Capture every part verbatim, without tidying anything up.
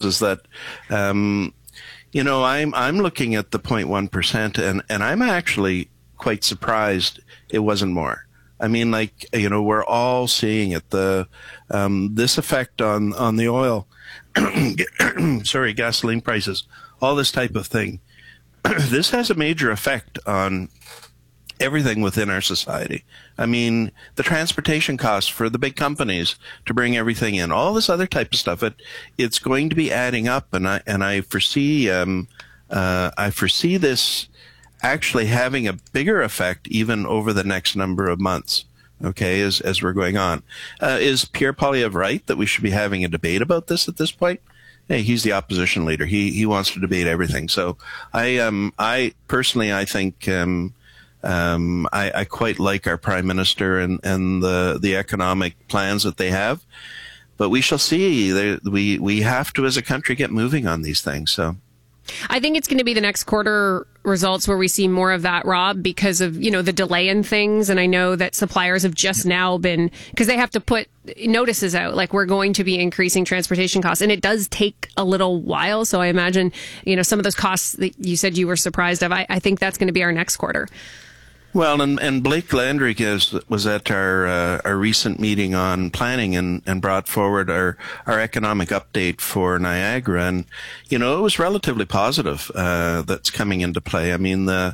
is that, um, you know, I'm I'm looking at the zero point one percent, and, and I'm actually quite surprised it wasn't more. I mean, like, you know, we're all seeing it, the um, this effect on, on the oil, sorry, gasoline prices, all this type of thing. This has a major effect on everything within our society. I mean, the transportation costs for the big companies to bring everything in, all this other type of stuff. It it's going to be adding up, and I and I foresee um, uh, I foresee this actually having a bigger effect even over the next number of months. Okay, as as we're going on, uh, is Pierre Poilievre right that we should be having a debate about this at this point? Hey, he's the opposition leader. He he wants to debate everything. So I um I personally I think um um I, I quite like our prime minister and and the the economic plans that they have, but we shall see. They, we we have to as a country get moving on these things. So. I think it's going to be the next quarter results where we see more of that, Rob, because of, you know, the delay in things. And I know that suppliers have just now been, because they have to put notices out, like we're going to be increasing transportation costs. And it does take a little while. So I imagine, you know, some of those costs that you said you were surprised of, I, I think that's going to be our next quarter. Well, and, and Blake Landry is, was at our uh, our recent meeting on planning and, and brought forward our, our economic update for Niagara. And, you know, it was relatively positive uh, that's coming into play. I mean, the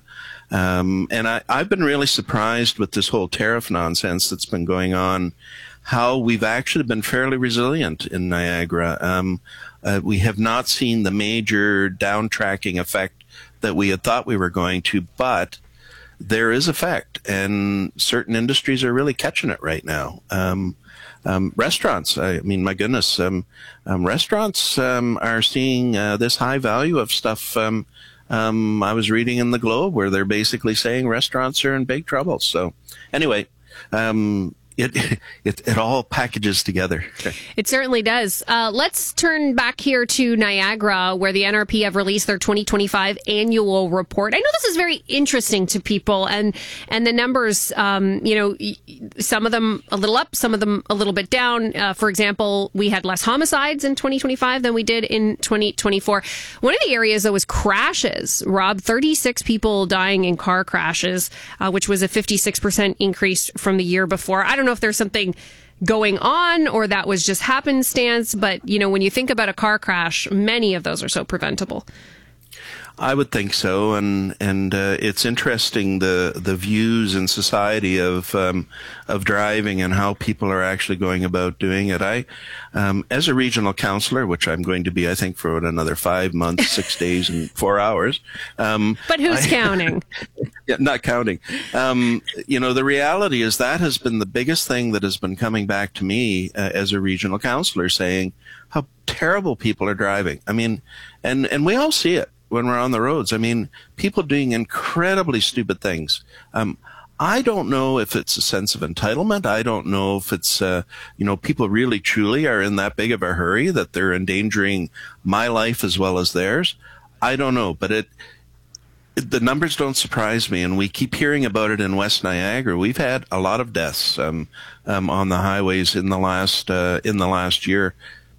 um, and I, I've been really surprised with this whole tariff nonsense that's been going on, how we've actually been fairly resilient in Niagara. Um, uh, we have not seen the major downtracking effect that we had thought we were going to, but there is effect, and certain industries are really catching it right now. Um, um, restaurants, I mean, my goodness, um, um, restaurants um, are seeing uh, this high value of stuff. Um, um, I was reading in the Globe where they're basically saying restaurants are in big trouble. So anyway, um, It, it it all packages together. It certainly does. Uh, let's turn back here to Niagara, where the N R P have released their twenty twenty-five annual report. I know this is very interesting to people, and and the numbers, um, you know, some of them a little up, some of them a little bit down. Uh, for example, we had less homicides in twenty twenty-five than we did in twenty twenty-four. One of the areas, though, was crashes. Rob, thirty-six people dying in car crashes, uh, which was a fifty-six percent increase from the year before. I don't know if there's something going on or that was just happenstance, but you know, when you think about a car crash, many of those are so preventable. I would think so, and and uh, it's interesting the the views in society of um, of driving and how people are actually going about doing it. I, um, as a regional councillor, which I'm going to be, I think, for another five months, six days, and four hours. Um, but who's I, counting? Yeah, not counting. Um, you know, the reality is that has been the biggest thing that has been coming back to me uh, as a regional councillor, saying how terrible people are driving. I mean, and and we all see it when we're on the roads. I mean, people doing incredibly stupid things. Um, I don't know if it's a sense of entitlement. I don't know if it's, uh, you know, people really truly are in that big of a hurry that they're endangering my life as well as theirs. I don't know, but it, it the numbers don't surprise me, and we keep hearing about it in West Niagara. We've had a lot of deaths um, um, on the highways in the last uh, in the last year.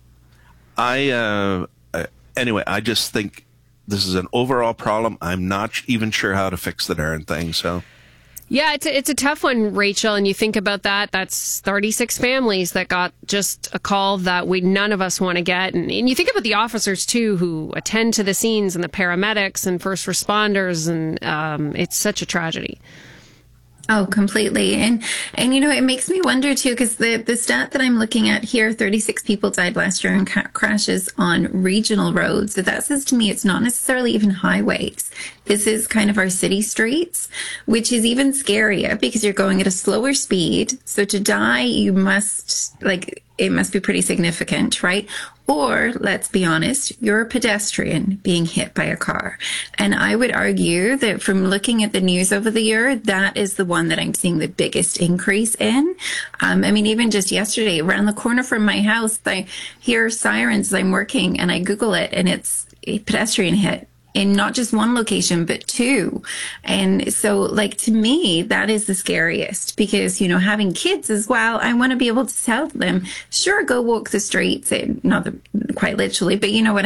I uh, uh, anyway, I just think this is an overall problem. I'm not even sure how to fix the darn thing. So, yeah, it's a, it's a tough one, Rachel. And you think about that, that's thirty-six families that got just a call that we none of us want to get. And, and you think about the officers, too, who attend to the scenes, and the paramedics and first responders. And um, it's such a tragedy. Oh, completely. And, and, you know, it makes me wonder, too, because the, the stat that I'm looking at here, thirty-six people died last year in ca- crashes on regional roads. So that says to me it's not necessarily even highways. This is kind of our city streets, which is even scarier because you're going at a slower speed. So to die, you must, like, it must be pretty significant, right? Or, let's be honest, you're a pedestrian being hit by a car. And I would argue that from looking at the news over the year, that is the one that I'm seeing the biggest increase in. Um, I mean, even just yesterday, around the corner from my house, I hear sirens as I'm working, and I Google it, and it's a pedestrian hit. In not just one location, but two. And so, like, to me, that is the scariest because, you know, having kids as well, I want to be able to tell them, sure, go walk the streets, and not the, quite literally, but you know what